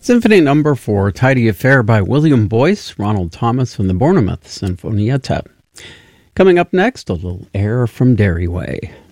Symphony Number 4, Tidy Affair by William Boyce, Ronald Thomas from the Bournemouth Sinfonietta. Coming up next, a little air from Derry Way.